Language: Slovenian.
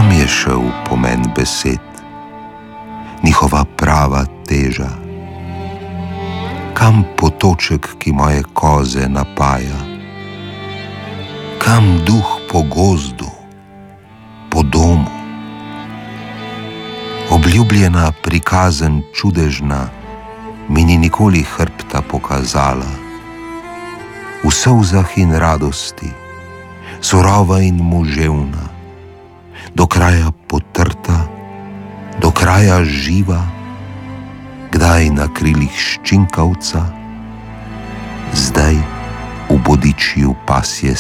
Kam je šel pomen besed, njihova prava teža? Kam potoček, ki moje koze napaja? Kam duh po gozdu, po domu? Obljubljena prikazen čudežna mi ni nikoli hrbta pokazala. V solzah in radosti, surova in muževna, do kraja potrta, do kraja živa, kdaj na krilih ščinkavca, zdaj v bodičju pasje